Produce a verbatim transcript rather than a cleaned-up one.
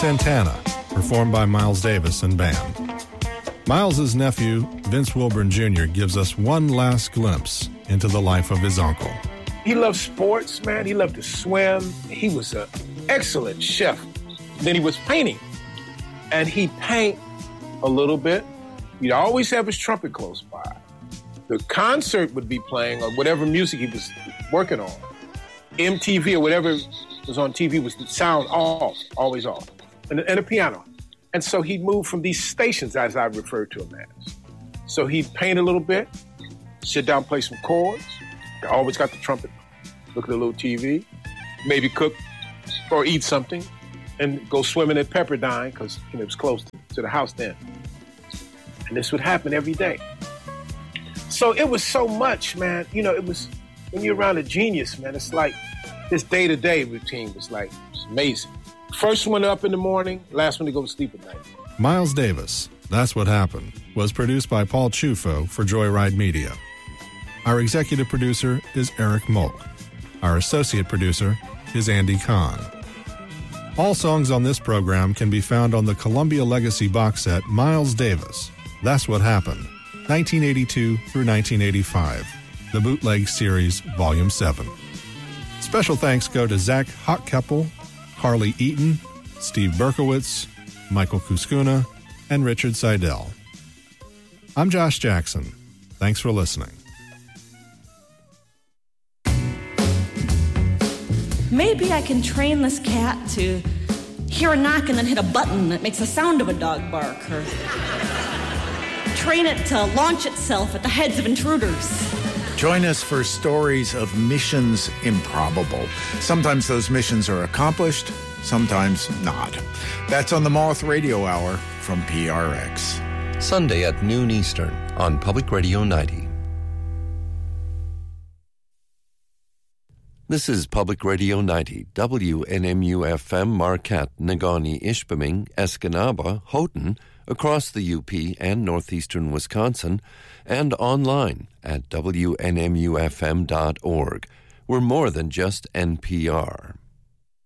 Santana, performed by Miles Davis and band. Miles's nephew, Vince Wilburn Junior, gives us one last glimpse into the life of his uncle. He loved sports, man. He loved to swim. He was an excellent chef. Then he was painting, and he'd paint a little bit. He'd always have his trumpet close by. The concert would be playing, or whatever music he was working on. M T V or whatever was on T V was the sound off, always off, and, and a piano. And so he'd move from these stations, as I referred to them as. So he'd paint a little bit, sit down, play some chords. I always got the trumpet, look at a little T V, maybe cook or eat something, and go swimming at Pepperdine, because you know, it was close to, to the house then. And this would happen every day. So it was so much, man. You know, it was, when you're around a genius, man, it's like this day-to-day routine was like, it's amazing. First one up in the morning, last one to go to sleep at night. Miles Davis, That's What Happened, was produced by Paul Chufo for Joyride Media. Our executive producer is Eric Molk. Our associate producer is Andy Kahn. All songs on this program can be found on the Columbia Legacy box set Miles Davis, That's What Happened, nineteen eighty-two through nineteen eighty-five, the Bootleg Series, Volume seven. Special thanks go to Zach Hochkeppel, Carly Eaton, Steve Berkowitz, Michael Kuskuna, and Richard Seidel. I'm Josh Jackson. Thanks for listening. Maybe I can train this cat to hear a knock and then hit a button that makes the sound of a dog bark, or train it to launch itself at the heads of intruders. Join us for stories of missions improbable. Sometimes those missions are accomplished, sometimes not. That's on the Moth Radio Hour from P R X. Sunday at noon Eastern on Public Radio ninety. This is Public Radio ninety, W N M U F M, Marquette, Negaunee, Ishpeming, Escanaba, Houghton, across the U P and northeastern Wisconsin, and online at W N M U F M dot org. We're more than just N P R.